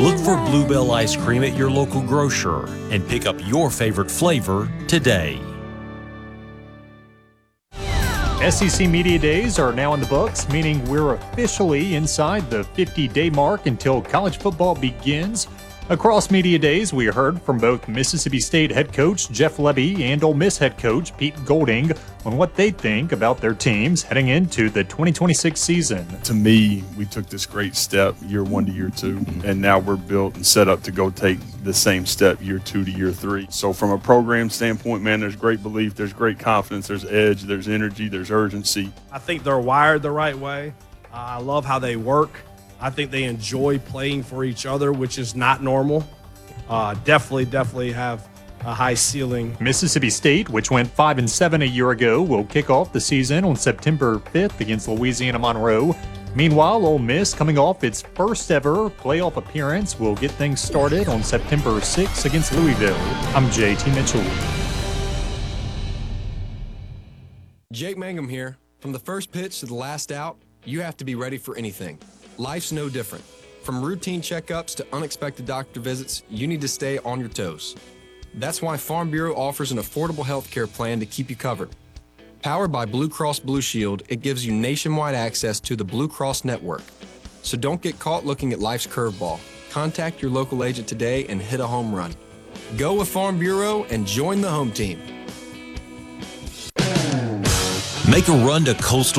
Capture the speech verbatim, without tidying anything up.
Look for Bluebell ice cream at your local grocer and pick up your favorite flavor today. S E C Media Days are now in the books, meaning we're officially inside the fifty-day mark until college football begins. Across Media Days, we heard from both Mississippi State head coach Jeff Lebby and Ole Miss head coach Pete Golding on what they think about their teams heading into the twenty twenty-six season. To me, we took this great step year one to year two, and now we're built and set up to go take the same step year two to year three. So from a program standpoint, man, there's great belief, there's great confidence, there's edge, there's energy, there's urgency. I think they're wired the right way. Uh, I love how they work. I think they enjoy playing for each other, which is not normal. Uh, definitely, definitely have a high ceiling. Mississippi State, which went five and seven a year ago, will kick off the season on September fifth against Louisiana Monroe. Meanwhile, Ole Miss, coming off its first ever playoff appearance, will get things started on September sixth against Louisville. I'm J T Mitchell. Jake Mangum here. From the first pitch to the last out, you have to be ready for anything. Life's no different. From routine checkups to unexpected doctor visits, you need to stay on your toes. That's why Farm Bureau offers an affordable health care plan to keep you covered. Powered by Blue Cross Blue Shield, it gives you nationwide access to the Blue Cross network. So don't get caught looking at life's curveball. Contact your local agent today and hit a home run. Go with Farm Bureau and join the home team. Make a run to Coastal